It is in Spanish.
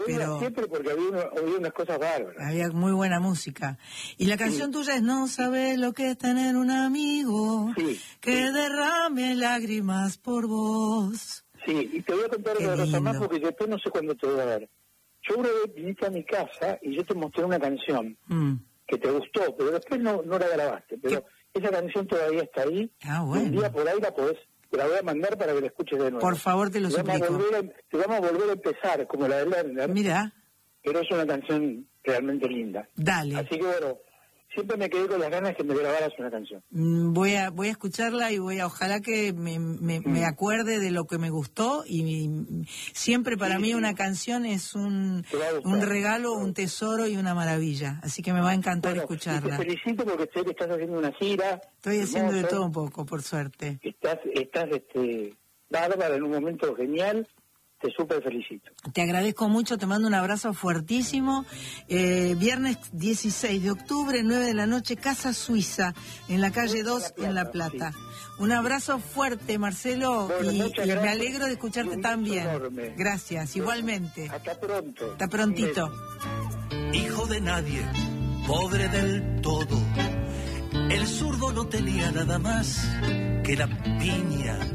pero siempre porque había unas cosas bárbaras. había muy buena música. Y la canción tuya es No sabes lo que es tener un amigo que derrame lágrimas por vos. Sí, y te voy a contar otra cosa más porque después no sé cuándo te voy a ver. Yo una vez viniste a mi casa y yo te mostré una canción que te gustó, pero después no la grabaste. Pero esa canción todavía está ahí. Bueno. Un día por ahí te la voy a mandar para que la escuches de nuevo. Por favor, te lo suplico. Te vamos a volver a empezar, como la de Lerner. Mira. Pero es una canción realmente linda. Dale. Así que bueno, siempre me quedé con las ganas que me grabaras una canción. Voy a escucharla y ojalá que me acuerde de lo que me gustó y siempre para mí una canción es un regalo, un tesoro y una maravilla, así que me va a encantar escucharla. Te felicito porque sé que estás haciendo una gira. Estoy haciendo de todo un poco, por suerte. Estás bárbara en un momento genial. Te súper felicito. Te agradezco mucho, te mando un abrazo fuertísimo. Viernes 16 de octubre, 9 de la noche, Casa Suiza, en la calle 2, en La Plata. Sí. Un abrazo fuerte, Marcelo, y me alegro de escucharte tan bien. Enorme. Gracias, igualmente. Hasta pronto. Hasta prontito. Hijo de nadie, pobre del todo, el zurdo no tenía nada más que la piña